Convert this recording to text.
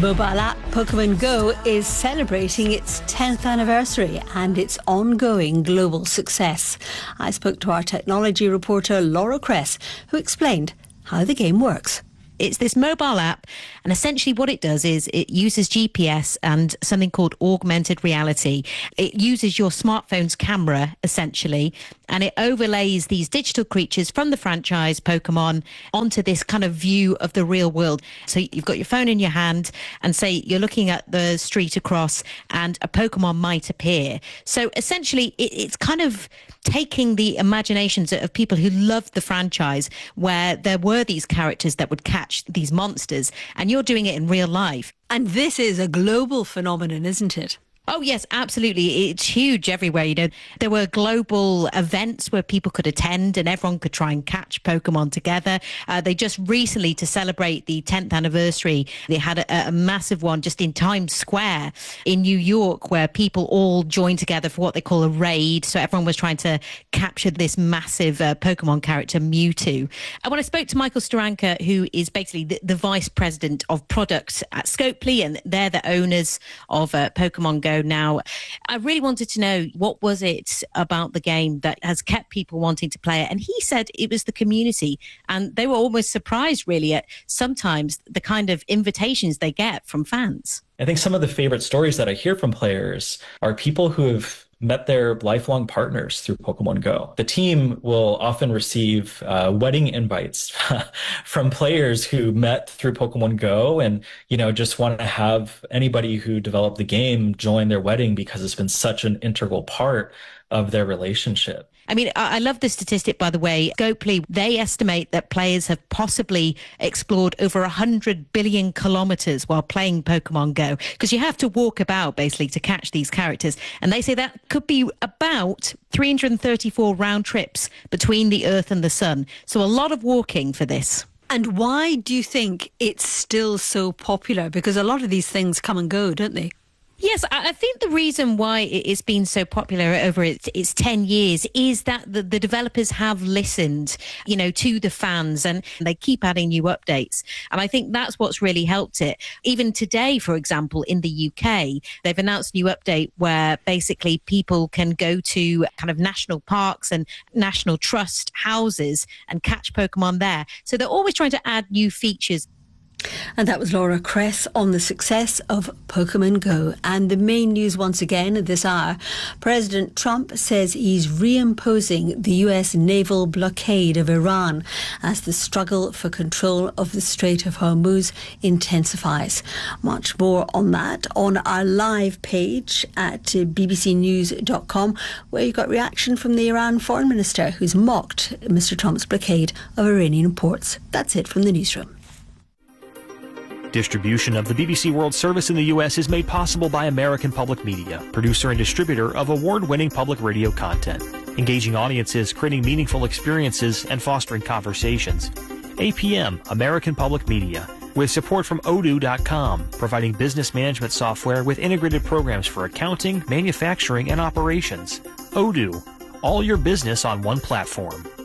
mobile app Pokemon Go is celebrating its 10th anniversary and its ongoing global success. I spoke to our technology reporter Laura Kress, who explained how the game works. It's this mobile app, and essentially what it does is it uses GPS and something called augmented reality. It uses your smartphone's camera, essentially, and it overlays these digital creatures from the franchise Pokemon onto this kind of view of the real world. So you've got your phone in your hand, and say you're looking at the street across, and a Pokemon might appear. So essentially, it's kind of taking the imaginations of people who loved the franchise, where there were these characters that would catch these monsters, and you're doing it in real life. And this is a global phenomenon, isn't it? Oh, yes, absolutely. It's huge everywhere. You know, there were global events where people could attend and everyone could try and catch Pokemon together. They just recently, to celebrate the 10th anniversary, they had a massive one just in Times Square in New York, where people all joined together for what they call a raid. So everyone was trying to capture this massive Pokemon character, Mewtwo. And when I spoke to Michael Steranka, who is basically the vice president of product at Scopely, and they're the owners of Pokemon Go now, I really wanted to know, what was it about the game that has kept people wanting to play it? And he said it was the community, and they were almost surprised really at sometimes the kind of invitations they get from fans. I think some of the favorite stories that I hear from players are people who have met their lifelong partners through Pokemon Go. The team will often receive wedding invites from players who met through Pokemon Go, and just want to have anybody who developed the game join their wedding because it's been such an integral part of their relationship. I mean, I love the statistic, by the way. Scopely, they estimate that players have possibly explored over 100 billion kilometers while playing Pokemon Go, because you have to walk about basically to catch these characters. And they say that could be about 334 round trips between the Earth and the Sun. So a lot of walking for this. And why do you think it's still so popular? Because a lot of these things come and go, don't they? Yes, I think the reason why it's been so popular over its 10 years is that the developers have listened, to the fans, and they keep adding new updates. And I think that's what's really helped it. Even today, for example, in the UK, they've announced a new update where basically people can go to kind of national parks and national trust houses and catch Pokemon there. So they're always trying to add new features. And that was Laura Kress on the success of Pokemon Go. And the main news once again at this hour, President Trump says he's reimposing the US naval blockade of Iran as the struggle for control of the Strait of Hormuz intensifies. Much more on that on our live page at bbcnews.com, where you got reaction from the Iran foreign minister, who's mocked Mr. Trump's blockade of Iranian ports. That's it from the newsroom. Distribution of the BBC World Service in the U.S. is made possible by American Public Media, producer and distributor of award-winning public radio content, engaging audiences, creating meaningful experiences, and fostering conversations. APM, American Public Media, with support from Odoo.com, providing business management software with integrated programs for accounting, manufacturing, and operations. Odoo, all your business on one platform.